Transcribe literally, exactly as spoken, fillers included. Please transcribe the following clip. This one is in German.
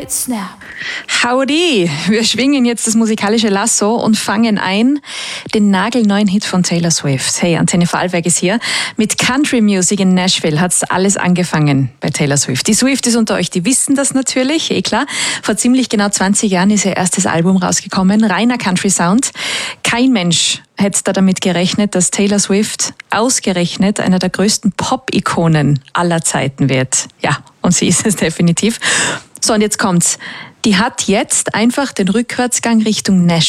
Snap. Howdy! Wir schwingen jetzt das musikalische Lasso und fangen ein den nagelneuen Hit von Taylor Swift. Hey, Antenne Vorarlberg ist hier. Mit Country Music in Nashville hat's alles angefangen bei Taylor Swift. Die Swifties unter euch, die wissen das natürlich, eh klar. Vor ziemlich genau zwanzig Jahren ist ihr erstes Album rausgekommen, reiner Country Sound. Kein Mensch hätte da damit gerechnet, dass Taylor Swift ausgerechnet einer der größten Pop-Ikonen aller Zeiten wird. Ja, und sie ist es definitiv. So, und jetzt kommt's. Die hat jetzt einfach den Rückwärtsgang Richtung Nashville